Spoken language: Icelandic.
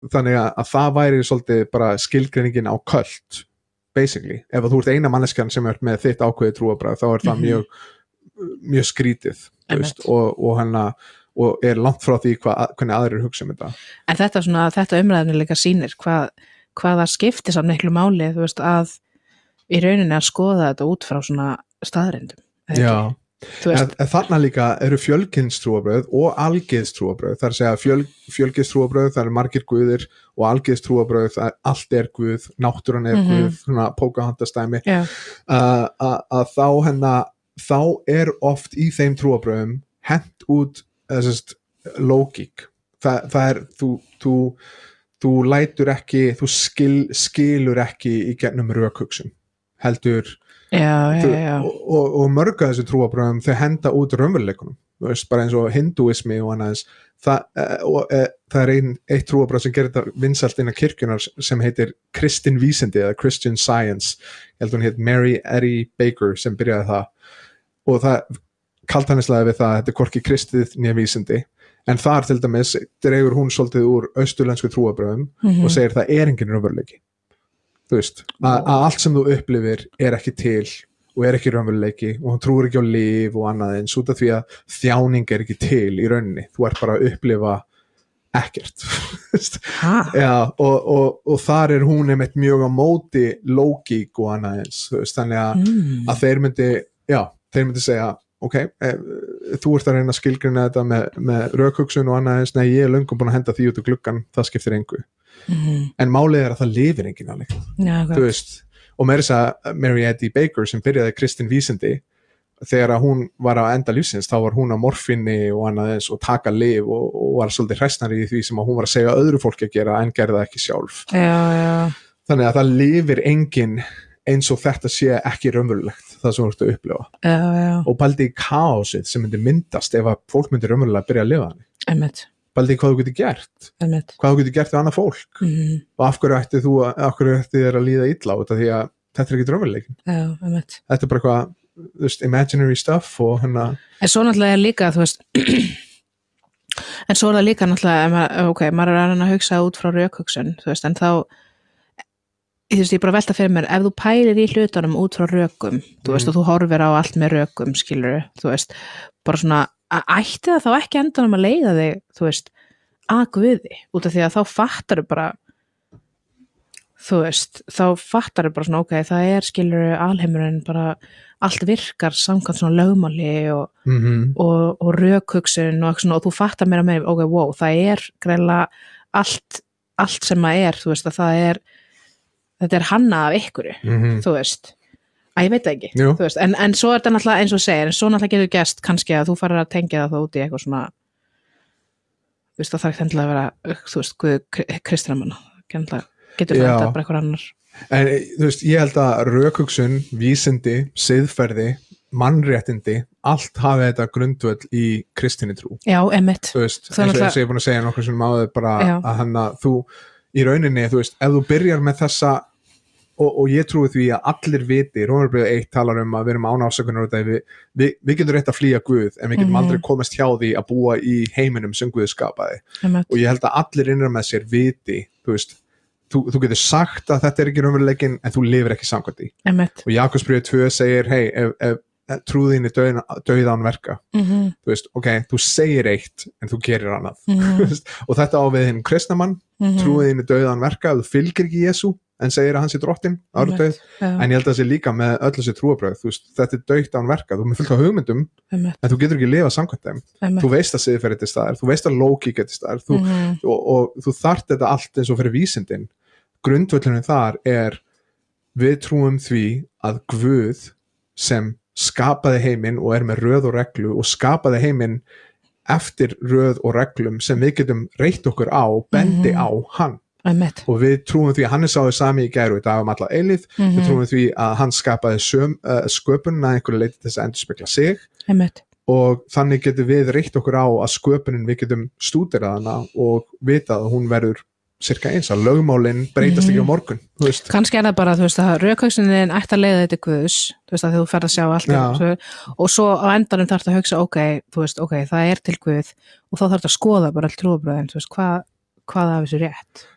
þannig að það væri svolítið bara skilgreiningin á cult basically, ef að þú ert eina manneskjan sem með þitt ákveðið trúarbragð þá það mjög skrítið og langt frá því hvernig aðrir hugsa þetta. En þetta umræðinu líka sýnir hvað það skiptir samt miklu máli, þú veist, að í rauninni að skoða þetta út frá svona staðreyndum. Já, en þarna líka eru fjölkynstrúarbrögð og algyðstrúarbrögð, það að segja fjölgyðstrúarbrögð, það eru margir guðir og algyðstrúarbrögð, allt guð, náttúran guð, svona Pocahontas-dæmi, að þá oft í þeim trúarbrögðum hent út lógík, það þú lætur ekki, þú skilur ekki í gegnum rökhugsun, heldur og mörg af þessu trúarbrögðum þau henda út raunveruleikunum, bara eins og hindúismi og annað það eitt trúarbrögð sem gerir þetta vinsælt innan kirkjunar sem heitir kristin vísindi eða Christian Science, ég held hún heit Mary Eddy Baker sem byrjaði það og það kaltanislega við það að þetta hvorki kristið né vísindi, en þar til dæmis dregur hún svolítið úr austurlensku trúarbrögðum og segir það engin raunveruleiki, þú veist, að allt sem þú upplifir ekki til og ekki raunveruleiki og hún trúir ekki á líf og annað eins út af því að þjáning ekki til í rauninni, þú bara að upplifa ekkert Já, og þar hún einmitt mjög á móti lógík og annað eins, þú veist, þannig að þeir myndi segja ok, þú ert að reyna að skilgreina þetta með rökhugsun og annað eins, nei, ég löngum búin að henda því út úr gluggan, það skiptir engu en málið að það lifir enginn alveg, þú veist, og meira þess að Mary Eddy Baker sem byrjaði kristin vísindi, þegar að hún var á enda lífsins, þá var hún á morfinni og annað eins og taka lyf og var svolítið hræsnari í því sem að hún var að segja öðru fólki að gera en gerði það ekki sjálf þannig að það lifir enginn eins og þetta sé ekki raunverulegt það sem þú ert að upplifa og pældi í kaosið sem myndi myndast ef að fólk myndi raunverulega byrja að lifa þannig pældi í hvað þú getur gert hvað þú getur gert við annað fólk og af hverju ætti þér að líða illa út af því að þetta ekki raunveruleikin þetta bara eitthvað, þú veist, imaginary stuff og en svo náttúrulega líka, þú veist en svo það líka náttúrulega maður að hugsa út frá rökhugsun, þú veist, en þá þú veist, ég bara velta fyrir mér, ef þú pælir í hlutunum út frá rökum, þú veist, og þú horfir á allt með rökum, skilur, þú veist, bara svona, ætti það þá ekki endanum að leiða þig, þú veist, að Guði, út af því að þá fattar bara, þú veist, þá fattar bara svona, það skilur alheimurinn bara, allt virkar samkvæmt svona lögmáli og rökhugsun og svona, og þú fattar meira með, wow, það greinilega allt sem að þú veist, að þetta hannað af ykkur, þú veist, að ég veit það ekki, þú veist, en svo þetta náttúrulega eins og segir, en svo náttúrulega getur gæst kannski að þú farir að tengja það þá út í eitthvað svona, þú veist, það þarf ekki endilega að vera, þú veist, Guð kristinamanna, getur það bara eitthvað annar. En þú veist, ég held að rökhugsun, vísindi, siðferði, mannréttindi, allt hafi þetta grundvöll í kristinni trú. Já, einmitt. Þú veist, eins og ég búin að segja nokkuð sem áður bara að þú í rauninni, þú veist, ef þú byrjar með þessa og ég trúi því að allir viti, Rómarbréf 1 talar að við erum án ásökunar út af við getum rétt að flýja Guð en við getum aldrei komast hjá því að búa í heiminum sem Guð skapaði og ég held að allir innra með sér viti, þú veist, þú getur sagt að þetta ekki raunveruleikin en þú lifir ekki samkvæmt því og Jakobsbréf 2 segir, hey, ef trúðin dauð án verka þú veist, þú segir eitt en þú gerir annað og þetta á við hinn kristnamann trúðin dauð án verka, ef þú fylgir ekki Jesú en segir að hann sé drottinn, árudauð en ég held að það sé líka með öll þessi trúarbrögð þú veist, þetta dautt án verka, þú með fullt á hugmyndum en þú getur ekki lifað samkvæmt þeim þú veist að siðferði til staðar, þú veist að lógík til staðar, og þú þarft þetta allt eins og fyrir vísindin grundvöllunum þar við trúum því að Guð sem skapaði heiminn og með röð og reglu og skapaði heiminn eftir röð og reglum sem við getum reitt okkur á, bendi á hann og við trúum því að hann sáðu sami í gær og í dag alla eilíð, við trúum því að hann skapaði sköpunina einhverju leiti til þess að endurspegla sig og þannig getum við reitt okkur á að sköpunin við getum stúderað hana og vitað að hún verður cirka eins, að lögmálin breytast ekki á morgun, þú veist. Kannski það bara, þú veist, að rökhugsunin ætti að leiða þetta Guðs, þú veist, að þú ferð að sjá allt og svo á endanum þarf það að hugsa, þú veist, það til Guð og þá þarf það að skoða bara allt trúarbrögðin, þú veist, hvað af þessu rétt?